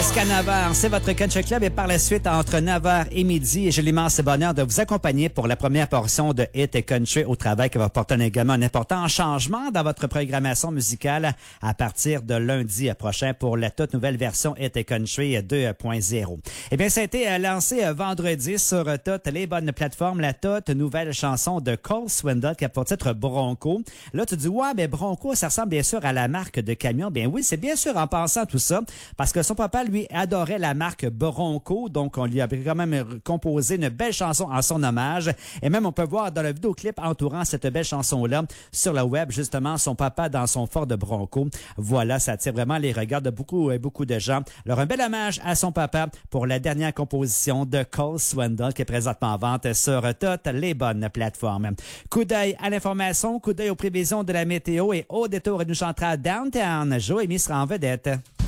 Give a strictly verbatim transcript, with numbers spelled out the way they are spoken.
jusqu'à neuf heures. C'est votre Country Club et par la suite, entre neuf heures et midi, j'ai l'immense bonheur de vous accompagner pour la première portion de Hit et Country au travail qui va porter également un important changement dans votre programmation musicale à partir de lundi prochain pour la toute nouvelle version Hit et Country deux point zéro. Eh bien, ça a été lancé vendredi sur toutes les bonnes plateformes, la toute nouvelle chanson de Cole Swindell qui a pour titre Bronco. Là, tu dis, ouais, ben Bronco, ça ressemble bien sûr à la marque de camion. Bien oui, c'est bien sûr en pensant à tout ça, parce que son papa, lui, adorait la marque Bronco, donc on lui a quand même composé une belle chanson en son hommage. Et même, on peut voir dans le vidéoclip entourant cette belle chanson-là sur le web, justement, son papa dans son Ford de Bronco. Voilà, ça attire vraiment les regards de beaucoup, beaucoup de gens. Alors, un bel hommage à son papa pour la dernière composition de Cole Swindell qui est présentement en vente sur toutes les bonnes plateformes. Coup d'œil à l'information, coup d'œil aux prévisions de la météo et au détour, elle nous chantera Downtown. Joëmy sera en vedette.